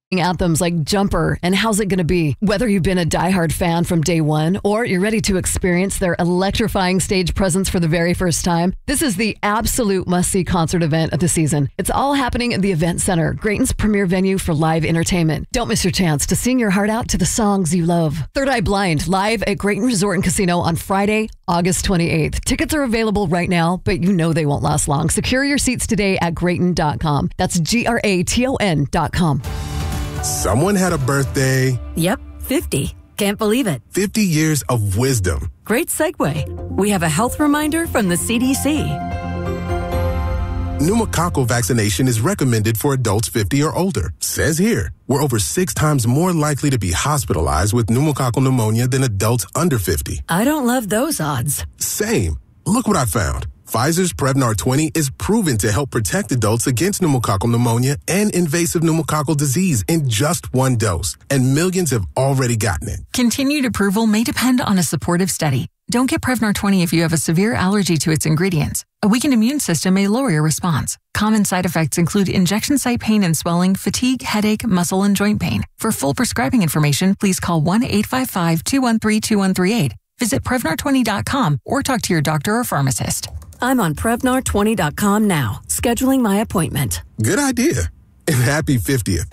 Anthems like Jumper and How's It Gonna Be? Whether you've been a diehard fan from day one or you're ready to experience their electrifying stage presence for the very first time, this is the absolute must-see concert event of the season. It's all happening at the Event Center, Grayton's premier venue for live entertainment. Don't miss your chance to sing your heart out to the songs you love. Third Eye Blind, live at Grayton Resort and Casino on Friday, August 28th. Tickets are available right now, but you know they won't last long. Secure your seats today at Grayton.com. That's GRATON.com. Someone had a birthday. Yep, 50. Can't believe it. 50 years of wisdom. Great segue. We have a health reminder from the CDC. Pneumococcal vaccination is recommended for adults 50 or older. Says here, we're over 6 times more likely to be hospitalized with pneumococcal pneumonia than adults under 50. I don't love those odds. Same. Look what I found. Pfizer's Prevnar 20 is proven to help protect adults against pneumococcal pneumonia and invasive pneumococcal disease in just 1 dose, and millions have already gotten it. Continued approval may depend on a supportive study. Don't get Prevnar 20 if you have a severe allergy to its ingredients. A weakened immune system may lower your response. Common side effects include injection site pain and swelling, fatigue, headache, muscle, and joint pain. For full prescribing information, please call 1-855-213-2138. Visit Prevnar20.com or talk to your doctor or pharmacist. I'm on Prevnar20.com now, scheduling my appointment. Good idea. And happy 50th.